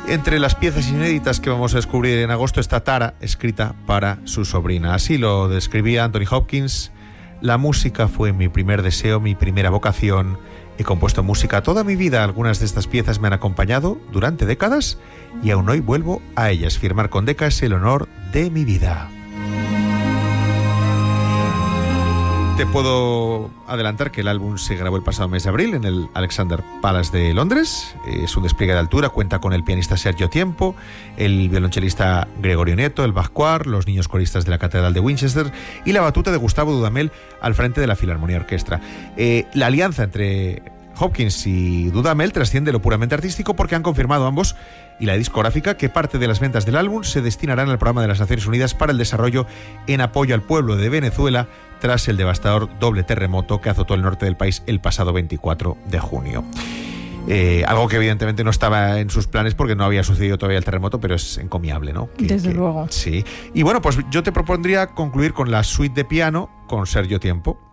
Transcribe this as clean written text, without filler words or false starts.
Entre las piezas inéditas que vamos a descubrir en agosto está Tara, escrita para su sobrina. Así lo describía Anthony Hopkins: la música fue mi primer deseo, mi primera vocación. He compuesto música toda mi vida. Algunas de estas piezas me han acompañado durante décadas y aún hoy vuelvo a ellas. Firmar con Decca es el honor de mi vida. Te puedo adelantar que el álbum se grabó el pasado mes de abril en el Alexander Palace de Londres. Es un despliegue de altura, cuenta con el pianista Sergio Tiempo, el violonchelista Gregorio Nieto, el Bach-Choir, los niños coristas de la Catedral de Winchester y la batuta de Gustavo Dudamel al frente de la Filarmonía Orquestra. La alianza entre Hopkins y Dudamel trasciende lo puramente artístico porque han confirmado ambos y la discográfica que parte de las ventas del álbum se destinarán al programa de las Naciones Unidas para el desarrollo en apoyo al pueblo de Venezuela tras el devastador doble terremoto que azotó el norte del país el pasado 24 de junio. Algo que evidentemente no estaba en sus planes porque no había sucedido todavía el terremoto, pero es encomiable, ¿no? Desde luego. Sí. Y bueno, pues yo te propondría concluir con la suite de piano con Sergio Tiempo.